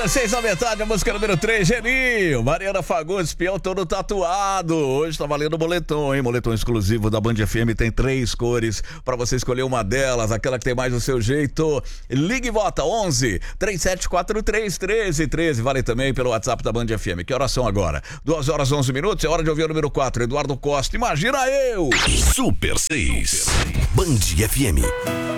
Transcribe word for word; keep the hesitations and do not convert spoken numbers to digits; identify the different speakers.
Speaker 1: Super seis da metade, a música número três, Geninho. Mariana Fagundes, peão todo tatuado. Hoje tá valendo boletom, hein? Boletom exclusivo da Band F M, tem três cores pra você escolher uma delas, aquela que tem mais o seu jeito. Ligue e vota, onze, três sete quatro três, treze treze. Vale também pelo WhatsApp da Band F M. Que horas são agora? duas horas e onze minutos, é hora de ouvir o número quatro, Eduardo Costa. Imagina eu!
Speaker 2: Super seis, Band F M.